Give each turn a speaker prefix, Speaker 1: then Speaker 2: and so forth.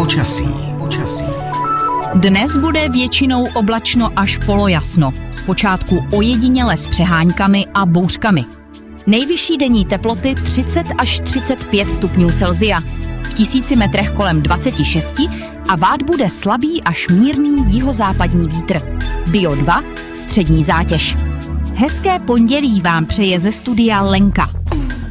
Speaker 1: Dnes bude většinou oblačno až polojasno, zpočátku ojediněle s přeháňkami a bouřkami. Nejvyšší denní teploty 30 až 35 stupňů Celsia, v 1000 metrech kolem 26 a vád bude slabý až mírný jihozápadní vítr. Bio 2, střední zátěž. Hezké pondělí vám přeje ze studia Lenka.